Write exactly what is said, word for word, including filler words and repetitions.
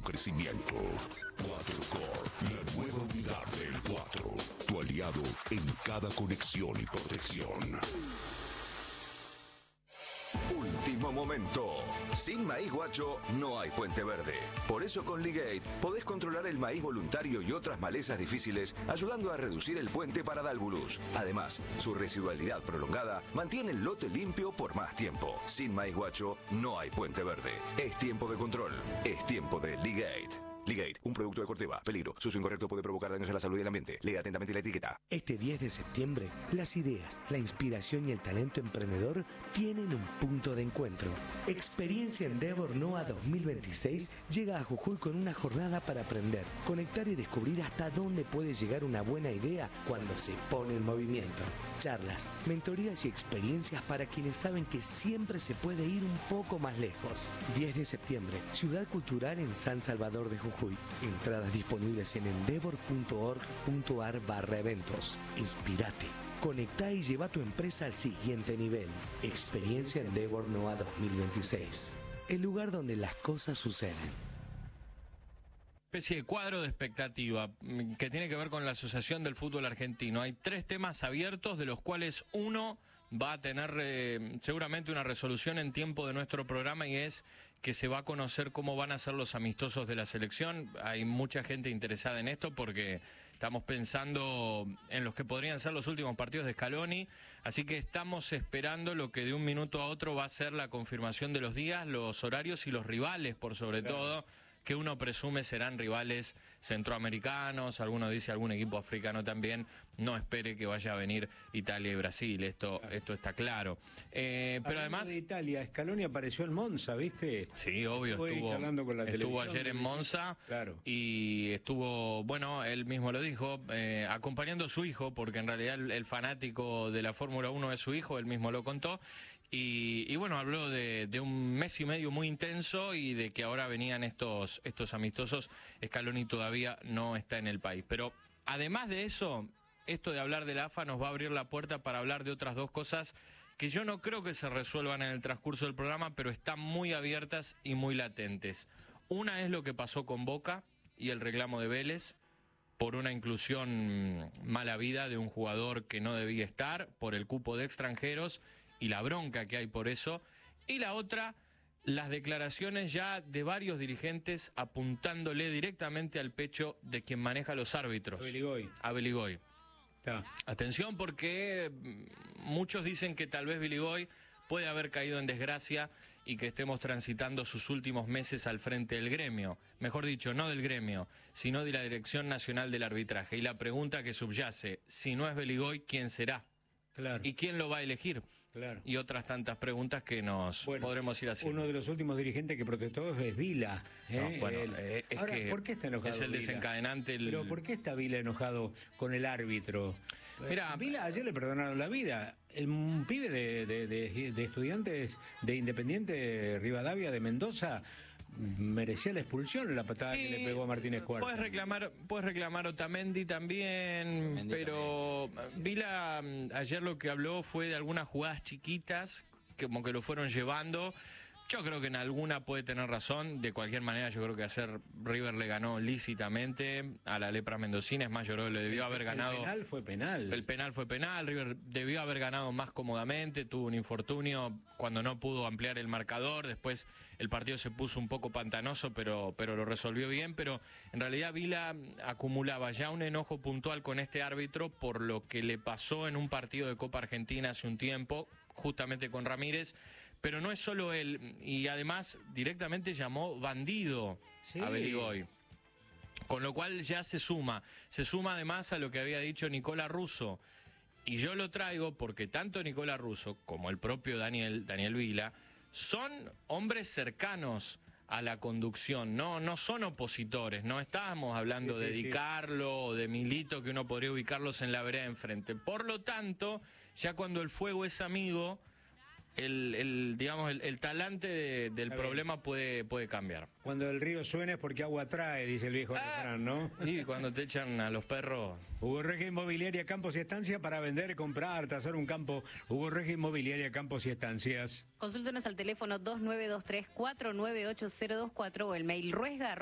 crecimiento. cuatro Core, la nueva unidad del cuatro. Tu aliado en cada conexión y protección. Último momento. Sin maíz guacho no hay Puente Verde. Por eso con Ligate podés controlar el maíz voluntario y otras malezas difíciles, ayudando a reducir el puente para Dalbulús. Además, su residualidad prolongada mantiene el lote limpio por más tiempo. Sin maíz guacho no hay Puente Verde. Es tiempo de control. Es tiempo de Ligate. Ligate, un producto de Corteva. Peligro. Su uso incorrecto puede provocar daños a la salud y el ambiente. Lea atentamente la etiqueta. Este diez de septiembre, las ideas, la inspiración y el talento emprendedor tienen un punto de encuentro. Experiencia Endeavor NOA dos mil veintiséis llega a Jujuy con una jornada para aprender, conectar y descubrir hasta dónde puede llegar una buena idea cuando se pone en movimiento. Charlas, mentorías y experiencias para quienes saben que siempre se puede ir un poco más lejos. diez de septiembre, Ciudad Cultural en San Salvador de Jujuy. Entradas disponibles en endeavor punto org punto ar barra eventos. Inspirate, conectá y lleva tu empresa al siguiente nivel. Experiencia Endeavor NOA dos mil veintiséis. El lugar donde las cosas suceden. Especie de cuadro de expectativa que tiene que ver con la Asociación del Fútbol Argentino. Hay tres temas abiertos, de los cuales uno va a tener eh, seguramente una resolución en tiempo de nuestro programa, y es que se va a conocer cómo van a ser los amistosos de la selección. Hay mucha gente interesada en esto porque estamos pensando en los que podrían ser los últimos partidos de Scaloni, así que estamos esperando lo que de un minuto a otro va a ser la confirmación de los días, los horarios y los rivales, por sobre claro. todo, que uno presume serán rivales centroamericanos, alguno dice algún equipo africano también. No espere que vaya a venir Italia y Brasil, esto, claro. esto está claro. Eh, pero Hablando además... de Italia, Scaloni apareció en Monza, ¿viste? Sí, obvio, estuvo, estuvo, charlando con la estuvo ayer en Monza, claro. y estuvo, bueno, él mismo lo dijo, eh, acompañando a su hijo, porque en realidad el, el fanático de la Fórmula uno es su hijo, él mismo lo contó. Y, y bueno, habló de, de un mes y medio muy intenso y de que ahora venían estos, estos amistosos. Scaloni todavía no está en el país. Pero además de eso, esto de hablar de la A F A nos va a abrir la puerta para hablar de otras dos cosas que yo no creo que se resuelvan en el transcurso del programa, pero están muy abiertas y muy latentes. Una es lo que pasó con Boca y el reclamo de Vélez por una inclusión mala vida de un jugador que no debía estar, por el cupo de extranjeros y la bronca que hay por eso. Y la otra, las declaraciones ya de varios dirigentes apuntándole directamente al pecho de quien maneja los árbitros. A Beligoy. A Beligoy. Está. Atención, porque muchos dicen que tal vez Beligoy puede haber caído en desgracia y que estemos transitando sus últimos meses al frente del gremio. Mejor dicho, no del gremio, sino de la Dirección Nacional del Arbitraje. Y la pregunta que subyace, si no es Beligoy, ¿quién será? Claro. ¿Y quién lo va a elegir? Claro. Y otras tantas preguntas que nos bueno, podremos ir haciendo. Uno de los últimos dirigentes que protestó es Vila. ¿eh? No, bueno, el... eh, es Ahora, que ¿por qué está enojado es el Vila? desencadenante. El... Pero ¿por qué está Vila enojado con el árbitro? Mira, Vila ayer le perdonaron la vida. El un pibe de, de, de, de estudiantes de Independiente Rivadavia de Mendoza merecía la expulsión, la patada sí, que le pegó a Martínez Cuarta. Puedes reclamar, puedes reclamar Otamendi también, Mendy pero también. Vila ayer lo que habló fue de algunas jugadas chiquitas, como que lo fueron llevando. Yo creo que en alguna puede tener razón. De cualquier manera, yo creo que ayer River le ganó lícitamente a la Lepra Mendocina. Es más, yo creo que le debió haber ganado. El penal fue penal. El penal fue penal. River debió haber ganado más cómodamente. Tuvo un infortunio cuando no pudo ampliar el marcador. Después el partido se puso un poco pantanoso, pero, pero lo resolvió bien. Pero en realidad Vila acumulaba ya un enojo puntual con este árbitro por lo que le pasó en un partido de Copa Argentina hace un tiempo, justamente con Ramírez. Pero no es solo él, y además directamente llamó bandido sí. a Beligoy. Con lo cual ya se suma, se suma además a lo que había dicho Nicola Russo. Y yo lo traigo porque tanto Nicola Russo como el propio Daniel, Daniel Vila son hombres cercanos a la conducción, no, no son opositores, no estábamos hablando sí, sí, de Di Carlo sí. o de Milito, que uno podría ubicarlos en la vereda enfrente. Por lo tanto, ya cuando el fuego es amigo, El, el digamos el, el talante de, del problema puede, puede cambiar. Cuando el río suena es porque agua trae, dice el viejo ah, refrán, ¿no? Y cuando te echan a los perros. Hugo Regia Inmobiliaria, Campos y Estancias para vender, comprar, tasar un campo. Hugo Regia Inmobiliaria, Campos y Estancias. Consúltenos al teléfono dos nueve dos tres, cuatro nueve ocho cero dos cuatro o el mail ruesga